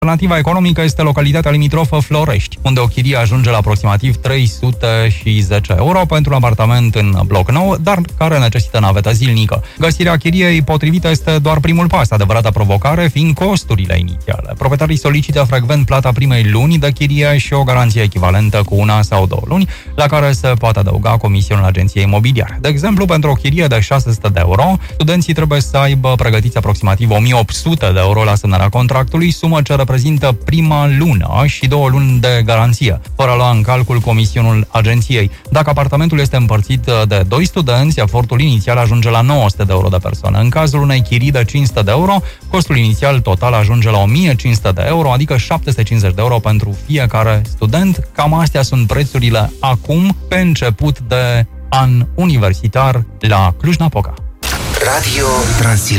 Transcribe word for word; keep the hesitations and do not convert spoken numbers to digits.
Alternativa economică este localitatea limitrofă Florești, unde o chirie ajunge la aproximativ trei sute zece euro pentru un apartament în bloc nou, dar care necesită navetă zilnică. Găsirea chiriei potrivită este doar primul pas, adevărata provocare fiind costurile inițiale. Proprietarii solicită frecvent plata primei luni de chirie și o garanție echivalentă cu una sau două luni, la care se poate adăuga comisionul agenției imobiliare. De exemplu, pentru o chirie de șase sute de euro, studenții trebuie să aibă pregătiți aproximativ o mie opt sute de euro la semnarea contractului, sumă ce reprezintă prima lună și două luni de garanție, fără a lua în calcul comisionul agenției. Dacă apartamentul este împărțit de doi studenți, efortul inițial ajunge la nouă sute de euro de persoană. În cazul unei chirii de cinci sute de euro, costul inițial total ajunge la o mie cinci sute de euro, adică șapte sute cincizeci de euro pentru fiecare student. Cam astea sunt prețurile acum, pe început de an universitar la Cluj-Napoca. Radio Transilvania.